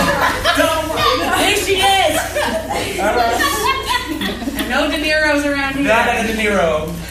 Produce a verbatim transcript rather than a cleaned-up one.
There she is. All right. No De Niro's around here. Not a De Niro.